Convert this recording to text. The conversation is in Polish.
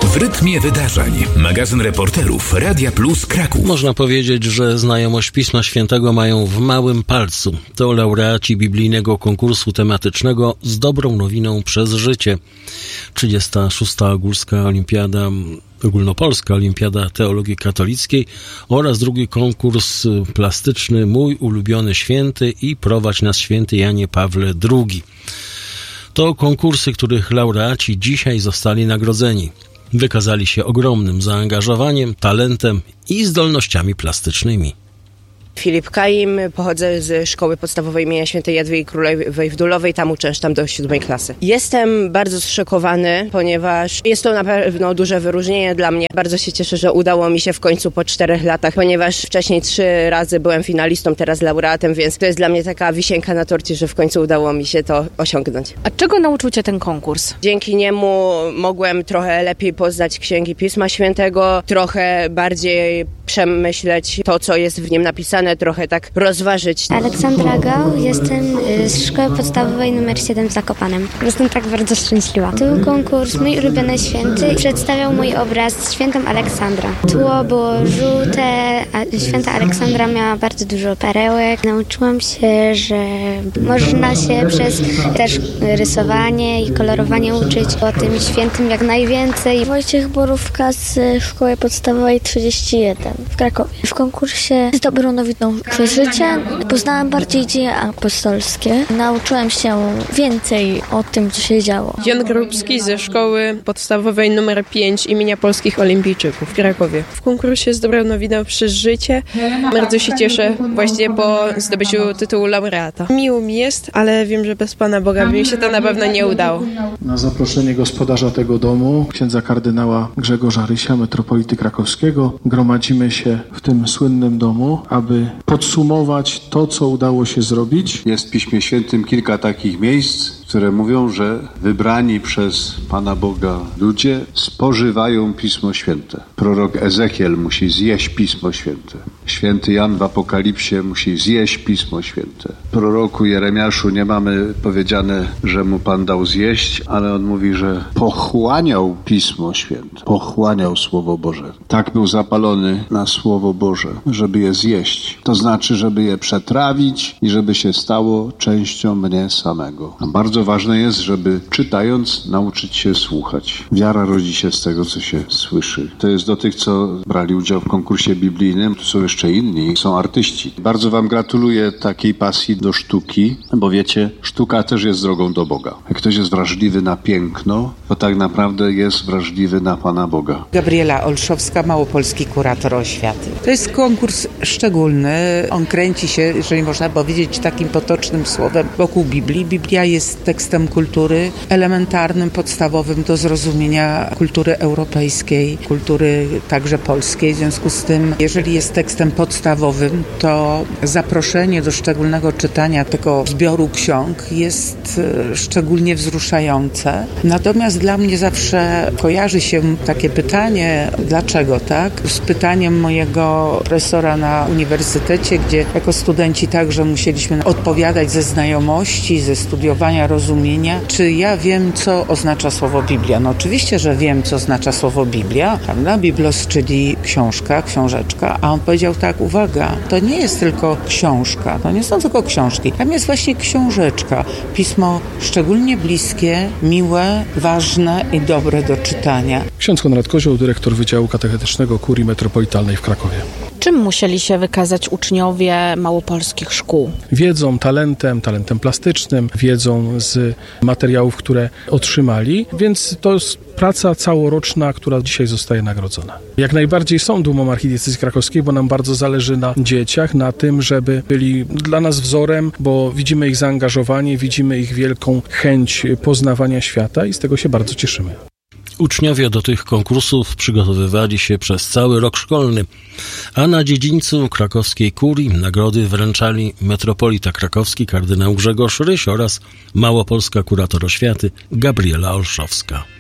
W rytmie wydarzeń. Magazyn reporterów Radia Plus Kraków. Można powiedzieć, że znajomość Pisma Świętego mają w małym palcu. To laureaci biblijnego konkursu tematycznego z dobrą nowiną przez życie. 36. Ogólnopolska Olimpiada Teologii Katolickiej oraz drugi konkurs plastyczny Mój ulubiony święty i Prowadź nas święty Janie Pawle II. To konkursy, których laureaci dzisiaj zostali nagrodzeni. Wykazali się ogromnym zaangażowaniem, talentem i zdolnościami plastycznymi. Filip Kaim, pochodzę z szkoły podstawowej imienia Świętej Jadwigi Królowej Wdulowej, tam uczęszczam do 7. klasy. Jestem bardzo zszokowany, ponieważ jest to na pewno duże wyróżnienie dla mnie. Bardzo się cieszę, że udało mi się w końcu po 4 latach, ponieważ wcześniej 3 razy byłem finalistą, teraz laureatem, więc to jest dla mnie taka wisienka na torcie, że w końcu udało mi się to osiągnąć. A czego nauczył Cię ten konkurs? Dzięki niemu mogłem trochę lepiej poznać Księgi Pisma Świętego, trochę bardziej przemyśleć to, co jest w nim napisane, trochę tak rozważyć. Aleksandra Gał, jestem z szkoły podstawowej nr 7 w Zakopanem. Jestem tak bardzo szczęśliwa. To był konkurs Mój ulubiony święty. Przedstawiał mój obraz z świętą Aleksandra. Tło było żółte, a święta Aleksandra miała bardzo dużo perełek. Nauczyłam się, że można się przez też rysowanie i kolorowanie uczyć o tym świętym jak najwięcej. Wojciech Borówka z szkoły podstawowej 31 w Krakowie. W konkursie z dobrą nowiną przez życie poznałam bardziej dzieje apostolskie. Nauczyłem się więcej o tym, co się działo. Jan Grubski ze szkoły podstawowej nr 5 imienia Polskich Olimpijczyków w Krakowie. W konkursie z dobrą nowiną przez życie bardzo się cieszę właśnie po zdobyciu tytułu laureata. Miło mi jest, ale wiem, że bez Pana Boga by mi się to na pewno nie udało. Na zaproszenie gospodarza tego domu, księdza kardynała Grzegorza Rysia, metropolity krakowskiego, gromadzimy się w tym słynnym domu, aby podsumować to, co udało się zrobić. Jest w Piśmie Świętym kilka takich miejsc, które mówią, że wybrani przez Pana Boga ludzie spożywają Pismo Święte. Prorok Ezechiel musi zjeść Pismo Święte. Święty Jan w Apokalipsie musi zjeść Pismo Święte. Proroku Jeremiaszu nie mamy powiedziane, że mu Pan dał zjeść, ale on mówi, że pochłaniał Pismo Święte. Pochłaniał Słowo Boże. Tak był zapalony na Słowo Boże, żeby je zjeść. To znaczy, żeby je przetrawić i żeby się stało częścią mnie samego. A bardzo ważne jest, żeby czytając nauczyć się słuchać. Wiara rodzi się z tego, co się słyszy. To jest do tych, co brali udział w konkursie biblijnym. Tu są jeszcze inni, są artyści. Bardzo Wam gratuluję takiej pasji do sztuki, bo wiecie, sztuka też jest drogą do Boga. Jak ktoś jest wrażliwy na piękno, to tak naprawdę jest wrażliwy na Pana Boga. Gabriela Olszowska, małopolski kurator oświaty. To jest konkurs szczególny. On kręci się, jeżeli można powiedzieć takim potocznym słowem, wokół Biblii. Biblia jest tekstem kultury elementarnym, podstawowym do zrozumienia kultury europejskiej, kultury także polskiej. W związku z tym, jeżeli jest tekstem podstawowym, to zaproszenie do szczególnego czytania tego zbioru ksiąg jest szczególnie wzruszające. Natomiast dla mnie zawsze kojarzy się takie pytanie, dlaczego tak? Z pytaniem mojego profesora na uniwersytecie, gdzie jako studenci także musieliśmy odpowiadać ze znajomości, ze studiowania, rozumienia, czy ja wiem, co oznacza słowo Biblia. No oczywiście, że wiem, co oznacza słowo Biblia, prawda? Biblos, czyli książka, książeczka, a on powiedział tak, uwaga, to nie jest tylko książka, to nie są tylko książki, tam jest właśnie książeczka. Pismo szczególnie bliskie, miłe, ważne i dobre do czytania. Ksiądz Konrad Kozioł, dyrektor Wydziału Katechetycznego Kurii Metropolitalnej w Krakowie. Czym musieli się wykazać uczniowie małopolskich szkół? Wiedzą, talentem plastycznym, wiedzą z materiałów, które otrzymali, więc to jest praca całoroczna, która dzisiaj zostaje nagrodzona. Jak najbardziej są dumą archidiecezji krakowskiej, bo nam bardzo zależy na dzieciach, na tym, żeby byli dla nas wzorem, bo widzimy ich zaangażowanie, widzimy ich wielką chęć poznawania świata i z tego się bardzo cieszymy. Uczniowie do tych konkursów przygotowywali się przez cały rok szkolny, a na dziedzińcu krakowskiej kurii nagrody wręczali metropolita krakowski kardynał Grzegorz Ryś oraz małopolska kurator oświaty Gabriela Olszowska.